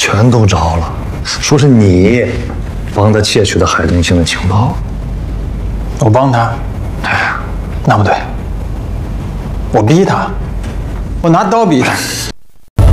全都招了，说是你帮他窃取的海东星的情报。 我帮他？那不对，我逼他，我拿刀逼他。